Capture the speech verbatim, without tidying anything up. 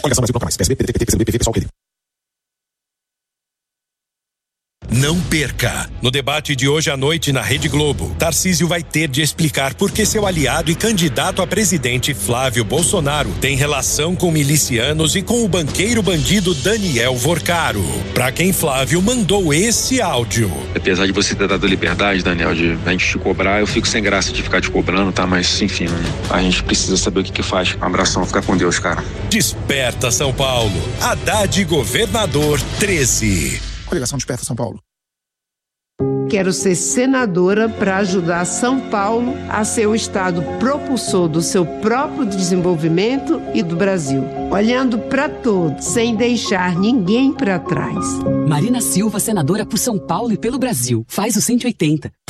Coligação Brasil Proclamais. P S B, P D T, P T, P C B, P V, Pessoal, P D. Não perca! No debate de hoje à noite na Rede Globo, Tarcísio vai ter de explicar por que seu aliado e candidato a presidente Flávio Bolsonaro tem relação com milicianos e com o banqueiro bandido Daniel Vorcaro. Pra quem Flávio mandou esse áudio. Apesar de você ter dado liberdade, Daniel, de a gente te cobrar, eu fico sem graça de ficar te cobrando, tá? Mas, enfim, a gente precisa saber o que que faz. Um abração, fica com Deus, cara. Desperta São Paulo. Haddad Governador treze. Coligação Desperta São Paulo. Quero ser senadora para ajudar São Paulo a ser o estado propulsor do seu próprio desenvolvimento e do Brasil, olhando para todos, sem deixar ninguém para trás. Marina Silva, senadora por São Paulo e pelo Brasil. Faz o cento e oitenta.